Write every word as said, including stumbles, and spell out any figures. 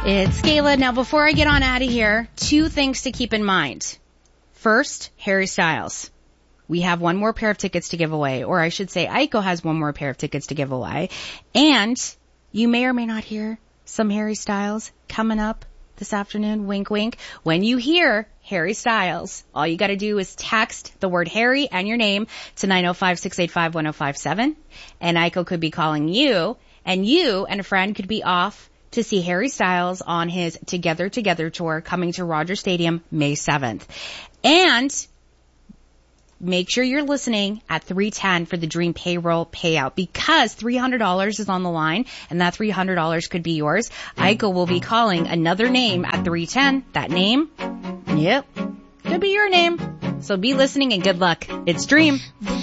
It's Kayla. Now, before I get on out of here, two things to keep in mind. First, Harry Styles. We have one more pair of tickets to give away, or I should say Aiko has one more pair of tickets to give away. And you may or may not hear some Harry Styles coming up this afternoon. Wink, wink. When you hear Harry Styles, all you got to do is text the word Harry and your name to nine oh five, six eight five, one oh five seven. And Aiko could be calling you, and you and a friend could be off to see Harry Styles on his Together Together tour coming to Rogers Stadium May seventh. And make sure you're listening at three ten for the Dream Payroll Payout, because three hundred dollars is on the line, and that three hundred dollars could be yours. Aiko will be calling another name at three ten. That name, yep, could be your name. So be listening and good luck. It's Dream.